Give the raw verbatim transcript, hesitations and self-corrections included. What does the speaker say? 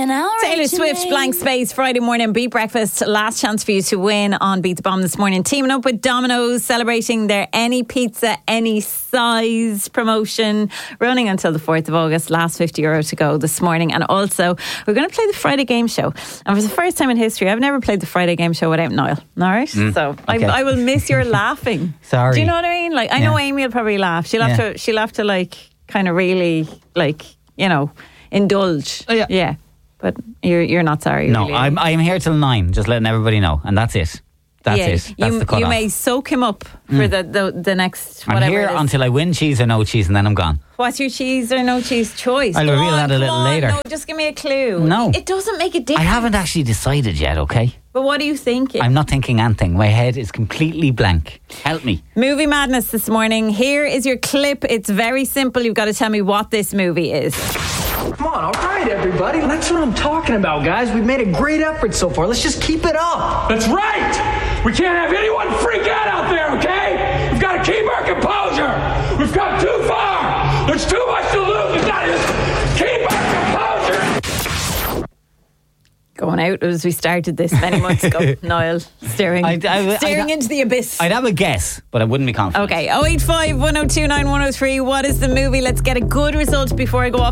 been outrageous. Taylor Swift, Blank Space, Friday morning Beat Breakfast. Last chance for you to win on Beat the Bomb this morning. Teaming up with Domino's, celebrating their Any Pizza, Any Size promotion, running until the fourth of August. Last fifty euro to go this morning. And also, we're going to play the Friday Game Show. And for the first time in history, I've never played the Friday Game Show without Niall. All right? Mm, so okay. I, I will miss your laughing. Sorry. Do you know what I mean? Like, I Yeah. know Amy will probably laugh. She'll have Yeah. to, she'll have to like, kind of really, like, you know, indulge. Oh, yeah. Yeah. But you're you're not sorry. No, really. I'm I'm here till nine. Just letting everybody know, and that's it. That's yeah, it. That's you, the cut you off. may soak him up for the, the the next I'm whatever here it is. until I win cheese or no cheese, and then I'm gone. What's your cheese or no cheese choice? I'll Go reveal on, that a come little on. later. No, just give me a clue. No. It doesn't make a I difference. haven't actually decided yet. Okay, But what are you thinking? I'm not thinking anything. My head is completely blank. Help me. Movie madness this morning. Here is your clip. It's very simple. You've got to tell me what this movie is. Come on, all right, everybody. That's what I'm talking about, guys. We've made a great effort so far. Let's just keep it up. That's right! We can't have anyone freak out out there, okay? We've got to keep our composure! We've come too far! There's too much to lose! We've got to just keep our composure! Going out as we started this many months ago. Niall, staring, I'd- I- staring I'd- into the abyss. I'd have a guess, but I wouldn't be confident. Okay, oh eight five, one oh two nine, one oh three. What is the movie? Let's get a good result before I go off